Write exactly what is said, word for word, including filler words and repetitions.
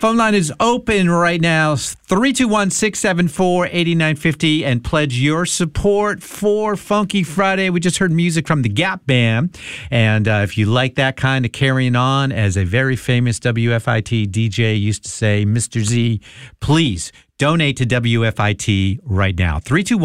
Phone line is open right now, three two one, six seven four, eight nine five zero, and pledge your support for Funky Friday. We just heard music from the Gap Band, and uh, if you like that kind of carrying on, as a very famous W F I T D J used to say, Mister Z, please donate to W F I T right now. three two one